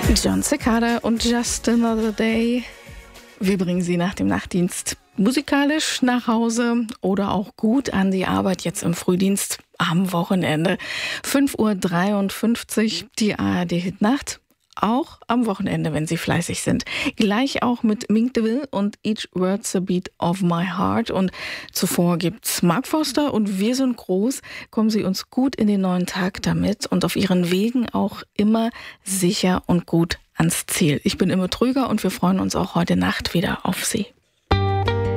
Jon Secada und Just Another Day. Wir bringen Sie nach dem Nachtdienst musikalisch nach Hause oder auch gut an die Arbeit jetzt im Frühdienst am Wochenende. 5:53 Uhr, die ARD-Hitnacht. Auch am Wochenende, wenn Sie fleißig sind. Gleich auch mit Mink DeVille und Each Word's a Beat of My Heart. Und zuvor gibt's Mark Foster und Wir sind groß. Kommen Sie uns gut in den neuen Tag damit und auf Ihren Wegen auch immer sicher und gut ans Ziel. Ich bin Imme Trüger und wir freuen uns auch heute Nacht wieder auf Sie.